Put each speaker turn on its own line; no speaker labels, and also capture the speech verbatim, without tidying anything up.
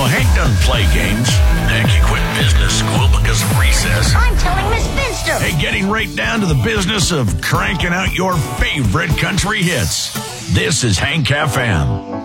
Hank doesn't play games. Heck, he quit business school because of recess.
I'm telling Miss Finster.
Hey, getting right down to the business of cranking out your favorite country hits. This is Hank F M.